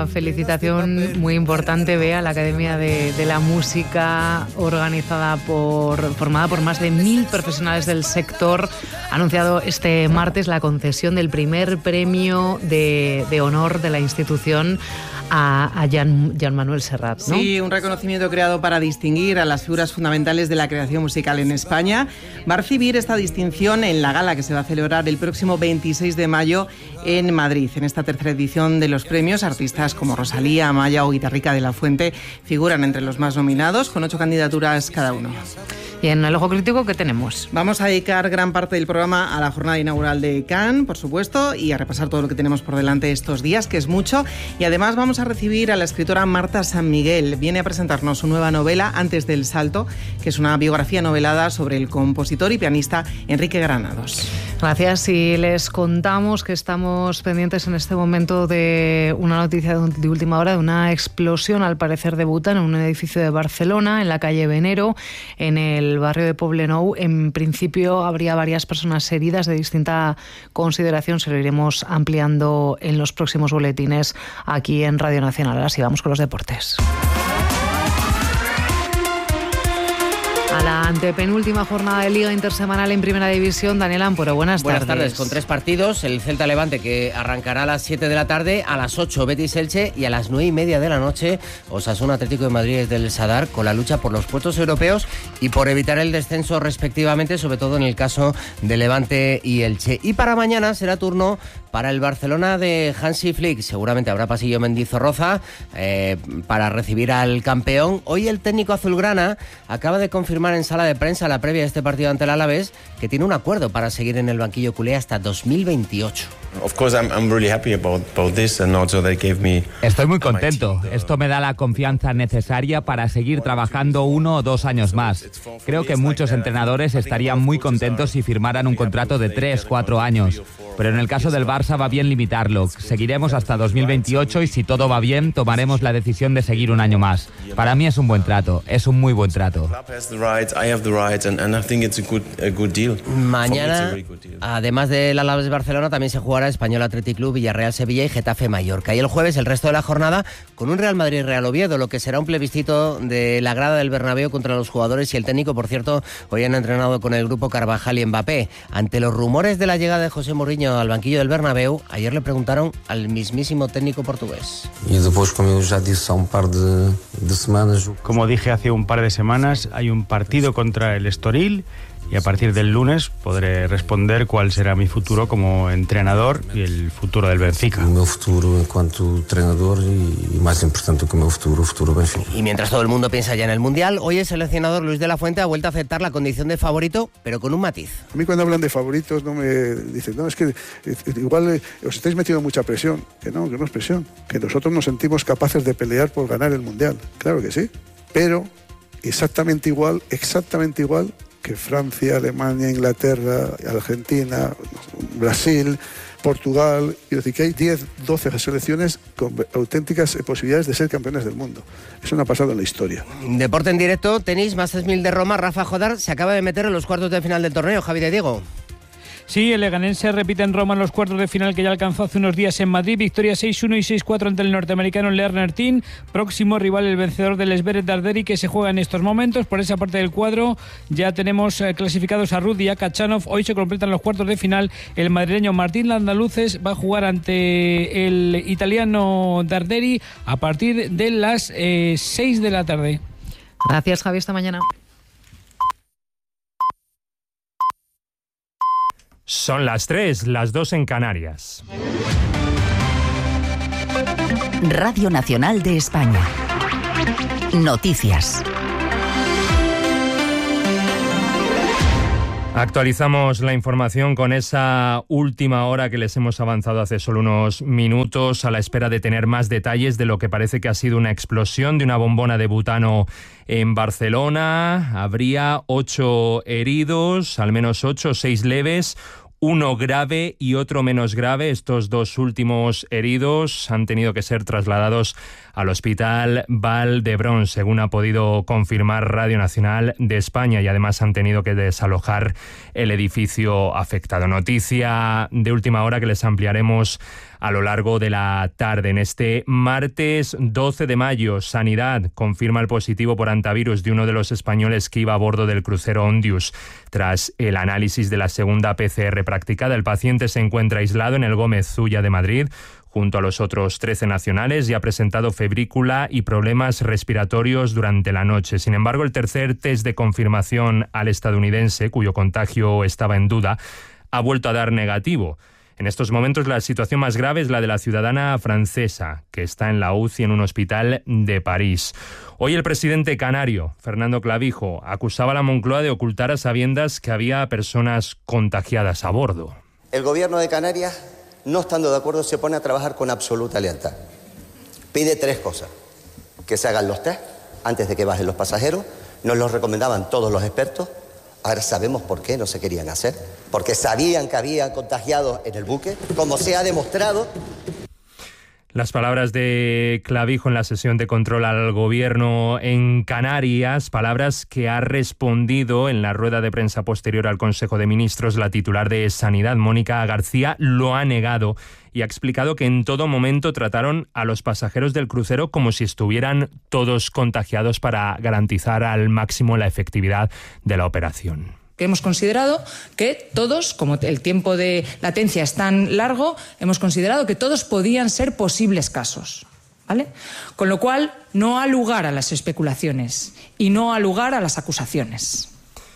una felicitación muy importante, Bea, a la Academia de la Música, formada por más de 1.000 profesionales del sector, ha anunciado este martes la concesión del primer premio de honor de la institución a Joan Manuel Serrat, ¿no? Sí, un reconocimiento creado para distinguir a las figuras fundamentales de la creación musical en España. Va a recibir esta distinción en la gala que se va a celebrar el próximo 26 de mayo en Madrid. En esta tercera edición de los premios, artistas como Rosalía, Amaya o Guitarrica de la Fuente figuran entre los más nominados, con 8 candidaturas cada uno. Y en el Ojo Crítico, ¿qué tenemos? Vamos a dedicar gran parte del programa a la jornada inaugural de Cannes, por supuesto, y a repasar todo lo que tenemos por delante estos días, que es mucho. Y además vamos a recibir a la escritora Marta San Miguel. Viene a presentarnos su nueva novela, Antes del Salto, que es una biografía novelada sobre el compositor y pianista Enrique Granados. Gracias. Y les contamos que estamos pendientes en este momento de una noticia de última hora, de una explosión, al parecer de butano, en un edificio de Barcelona, en la calle Venero, en el barrio de Poblenou. En principio habría varias personas heridas de distinta consideración. Se lo iremos ampliando en los próximos boletines aquí en Radio Nacional. Ahora sí, vamos con los deportes. A la antepenúltima jornada de Liga Intersemanal en Primera División, Daniel Ámporo, buenas tardes. Buenas tardes, con 3 partidos, el Celta-Levante, que arrancará a las 7 de la tarde, a las 8 Betis-Elche y a las 9:30 de la noche Osasuna-Atlético de Madrid desde el Sadar, con la lucha por los puestos europeos y por evitar el descenso respectivamente, sobre todo en el caso de Levante y Elche. Y para mañana será turno para el Barcelona de Hansi Flick. Seguramente habrá pasillo Mendizorroza para recibir al campeón. Hoy el técnico azulgrana acaba de confirmar en sala de prensa la previa de este partido ante el Alavés que tiene un acuerdo para seguir en el banquillo culé hasta 2028. Estoy muy contento. Esto me da la confianza necesaria para seguir trabajando 1 o 2 años más. Creo que muchos entrenadores estarían muy contentos si firmaran un contrato de 3-4 años. Pero en el caso del Barça va bien limitarlo. Seguiremos hasta 2028 y si todo va bien, tomaremos la decisión de seguir un año más. Para mí es un buen trato, es un muy buen trato. Mañana, además del Alavés Barcelona, también se jugará Español Athletic Club, Villarreal Sevilla y Getafe Mallorca. Y el jueves el resto de la jornada con un Real Madrid Real Oviedo, lo que será un plebiscito de la grada del Bernabéu contra los jugadores y el técnico. Por cierto, hoy han entrenado con el grupo Carvajal y Mbappé. Ante los rumores de la llegada de José Mourinho al banquillo del Bernabéu, ayer le preguntaron al mismísimo técnico portugués. Como dije hace un par de semanas, hay un partido contra el Estoril y a partir del lunes podré responder cuál será mi futuro como entrenador y el futuro del Benfica. Mi futuro en cuanto entrenador y más importante que mi futuro Benfica. Y mientras todo el mundo piensa ya en el Mundial, hoy el seleccionador Luis de la Fuente ha vuelto a aceptar la condición de favorito, pero con un matiz. A mí cuando hablan de favoritos no me dicen, no, es que igual os estáis metiendo mucha presión. Que no es presión. Que nosotros nos sentimos capaces de pelear por ganar el Mundial. Claro que sí. Pero exactamente igual que Francia, Alemania, Inglaterra, Argentina, Brasil, Portugal. Quiero decir que hay 10, 12 selecciones con auténticas posibilidades de ser campeones del mundo. Eso no ha pasado en la historia. Deporte en directo, tenis, Masters 1000 de Roma. Rafa Jodar se acaba de meter en los cuartos de final del torneo. Javi de Diego. Sí, el leganense repite en Roma en los cuartos de final que ya alcanzó hace unos días en Madrid. Victoria 6-1 y 6-4 ante el norteamericano Lerner Tin. Próximo rival el vencedor del Esberet Darderi, que se juega en estos momentos. Por esa parte del cuadro ya tenemos clasificados a Rudy y a Kachanov. Hoy se completan los cuartos de final. El madrileño Martín Landaluces va a jugar ante el italiano Darderi a partir de las 6 de la tarde. Gracias, Javi. Hasta mañana. Son las 3, las 2 en Canarias. Radio Nacional de España. Noticias. Actualizamos la información con esa última hora que les hemos avanzado hace solo unos minutos, a la espera de tener más detalles de lo que parece que ha sido una explosión de una bombona de butano en Barcelona. Habría 8 heridos, al menos 8, 6 leves, 1 grave y otro menos grave. Estos 2 últimos heridos han tenido que ser trasladados al Hospital Vall d'Hebron, según ha podido confirmar Radio Nacional de España, y además han tenido que desalojar el edificio afectado. Noticia de última hora que les ampliaremos a lo largo de la tarde. En este martes 12 de mayo, Sanidad confirma el positivo por hantavirus de uno de los españoles que iba a bordo del crucero Ondius. Tras el análisis de la segunda PCR practicada, el paciente se encuentra aislado en el Gómez Zulla de Madrid, junto a los otros 13 nacionales, y ha presentado febrícula y problemas respiratorios durante la noche. Sin embargo, el tercer test de confirmación al estadounidense, cuyo contagio estaba en duda, ha vuelto a dar negativo. En estos momentos la situación más grave es la de la ciudadana francesa, que está en la UCI en un hospital de París. Hoy el presidente canario, Fernando Clavijo, acusaba a la Moncloa de ocultar a sabiendas que había personas contagiadas a bordo. El gobierno de Canarias, no estando de acuerdo, se pone a trabajar con absoluta lealtad. Pide 3 cosas. Que se hagan los test antes de que bajen los pasajeros. Nos los recomendaban todos los expertos. Ahora sabemos por qué no se querían hacer. Porque sabían que había contagiados en el buque, como se ha demostrado. Las palabras de Clavijo en la sesión de control al gobierno en Canarias, palabras que ha respondido en la rueda de prensa posterior al Consejo de Ministros. La titular de Sanidad, Mónica García, lo ha negado y ha explicado que en todo momento trataron a los pasajeros del crucero como si estuvieran todos contagiados para garantizar al máximo la efectividad de la operación. Hemos considerado que todos, como el tiempo de latencia es tan largo, hemos considerado que todos podían ser posibles casos, ¿vale? Con lo cual, no ha lugar a las especulaciones y no ha lugar a las acusaciones.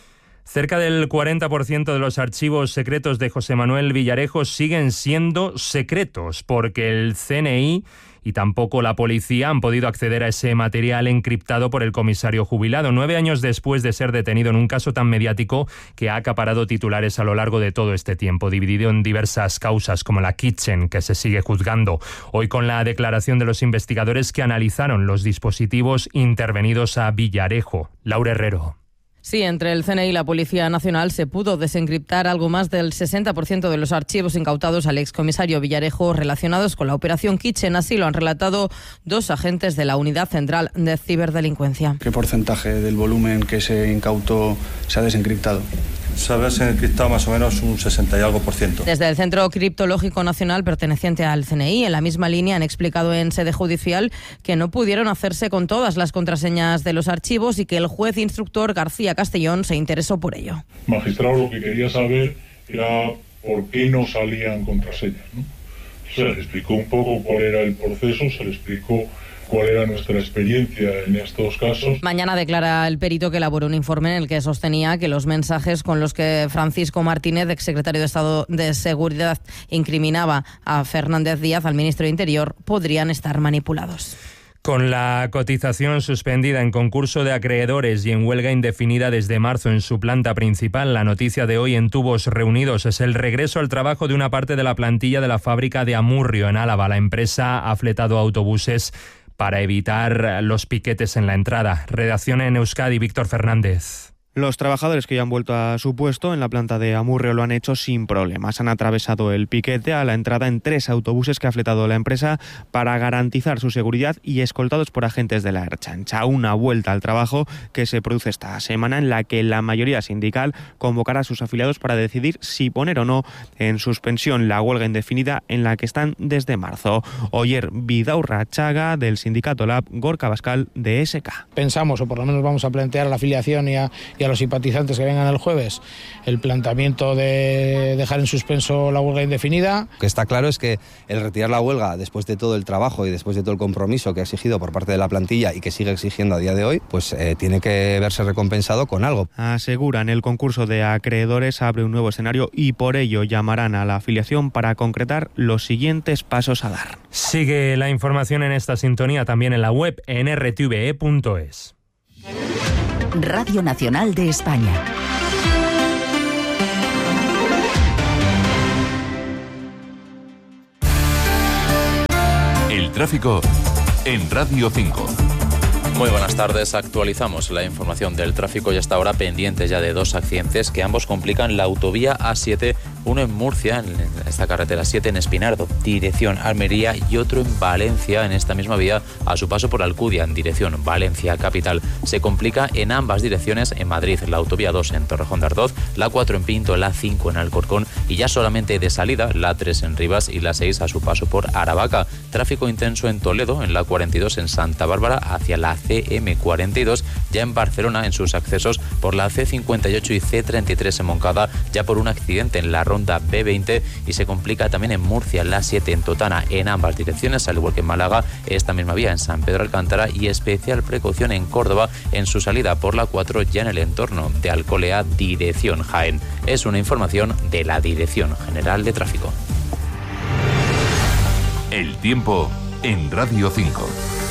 Cerca del 40% de los archivos secretos de José Manuel Villarejo siguen siendo secretos porque el CNI y tampoco la policía han podido acceder a ese material encriptado por el comisario jubilado, 9 años después de ser detenido en un caso tan mediático que ha acaparado titulares a lo largo de todo este tiempo, dividido en diversas causas como la Kitchen, que se sigue juzgando. Hoy con la declaración de los investigadores que analizaron los dispositivos intervenidos a Villarejo. Laura Herrero. Sí, entre el CNI y la Policía Nacional se pudo desencriptar algo más del 60% de los archivos incautados al excomisario Villarejo relacionados con la Operación Kitchen. Así lo han relatado 2 agentes de la Unidad Central de Ciberdelincuencia. ¿Qué porcentaje del volumen que se incautó se ha desencriptado? Se ha desencriptado más o menos un 60 y algo %. Desde el Centro Criptológico Nacional perteneciente al CNI, en la misma línea, han explicado en sede judicial que no pudieron hacerse con todas las contraseñas de los archivos y que el juez instructor García Castellón se interesó por ello. Magistrado lo que quería saber era por qué no salían contraseñas, ¿no? Se le explicó un poco cuál era el proceso, se le explicó cuál era nuestra experiencia en estos casos. Mañana declara el perito que elaboró un informe en el que sostenía que los mensajes con los que Francisco Martínez, exsecretario de Estado de Seguridad, incriminaba a Fernández Díaz, al ministro de Interior, podrían estar manipulados. Con la cotización suspendida en concurso de acreedores y en huelga indefinida desde marzo en su planta principal, la noticia de hoy en Tubos Reunidos es el regreso al trabajo de una parte de la plantilla de la fábrica de Amurrio, en Álava. La empresa ha fletado autobuses para evitar los piquetes en la entrada. Redacción en Euskadi, Víctor Fernández. Los trabajadores que ya han vuelto a su puesto en la planta de Amurrio lo han hecho sin problemas. Han atravesado el piquete a la entrada en 3 autobuses que ha fletado la empresa para garantizar su seguridad y escoltados por agentes de la Ertzaintza. Una vuelta al trabajo que se produce esta semana en la que la mayoría sindical convocará a sus afiliados para decidir si poner o no en suspensión la huelga indefinida en la que están desde marzo. Oyer Vidaurra Chaga, del sindicato LAB, Gorka Bascal, de SK. Pensamos, o por lo menos vamos a plantear a la afiliación y a los simpatizantes que vengan el jueves, el planteamiento de dejar en suspenso la huelga indefinida. Lo que está claro es que el retirar la huelga después de todo el trabajo y después de todo el compromiso que ha exigido por parte de la plantilla y que sigue exigiendo a día de hoy, pues tiene que verse recompensado con algo. Aseguran, el concurso de acreedores abre un nuevo escenario y por ello llamarán a la afiliación para concretar los siguientes pasos a dar. Sigue la información en esta sintonía también en la web en rtve.es. Radio Nacional de España. El tráfico en Radio 5. Muy buenas tardes, actualizamos la información del tráfico y hasta ahora pendientes ya de 2 accidentes que ambos complican la autovía A7 uno en Murcia, en esta carretera 7 en Espinardo, dirección Almería, y otro en Valencia, en esta misma vía, a su paso por Alcudia, en dirección Valencia capital. Se complica en ambas direcciones en Madrid, la autovía 2 en Torrejón de Ardoz, la 4 en Pinto, la 5 en Alcorcón, y ya solamente de salida, la 3 en Rivas y la 6 a su paso por Aravaca. Tráfico intenso en Toledo, en la 42 en Santa Bárbara, hacia la CM42, ya en Barcelona en sus accesos por la C58 y C33 en Moncada, ya por un accidente en la ronda B20, y se complica también en Murcia, la 7 en Totana, en ambas direcciones, al igual que en Málaga, esta misma vía en San Pedro Alcántara, y especial precaución en Córdoba en su salida por la 4 ya en el entorno de Alcolea, dirección Jaén. Es una información de la Dirección General de Tráfico. El tiempo en Radio 5.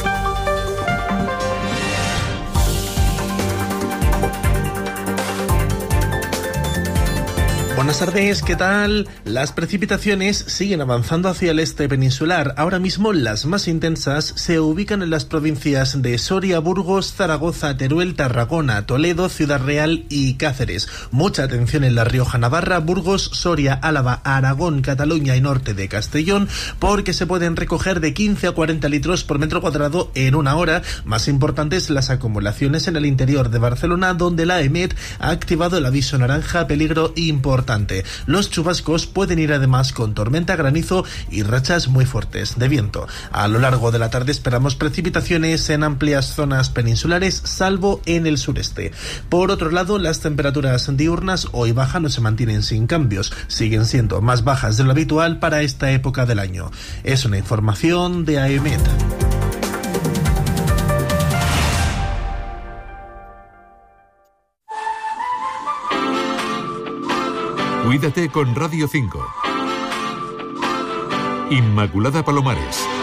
Buenas tardes, ¿qué tal? Las precipitaciones siguen avanzando hacia el este peninsular. Ahora mismo las más intensas se ubican en las provincias de Soria, Burgos, Zaragoza, Teruel, Tarragona, Toledo, Ciudad Real y Cáceres. Mucha atención en La Rioja, Navarra, Burgos, Soria, Álava, Aragón, Cataluña y norte de Castellón, porque se pueden recoger de 15 a 40 litros por metro cuadrado en una hora. Más importantes las acumulaciones en el interior de Barcelona, donde la EMET ha activado el aviso naranja peligro importante. Los chubascos pueden ir además con tormenta, granizo y rachas muy fuertes de viento. A lo largo de la tarde esperamos precipitaciones en amplias zonas peninsulares, salvo en el sureste. Por otro lado, las temperaturas diurnas hoy bajan o se mantienen sin cambios. Siguen siendo más bajas de lo habitual para esta época del año. Es una información de AEMET. Cuídate con Radio 5. Inmaculada Palomares.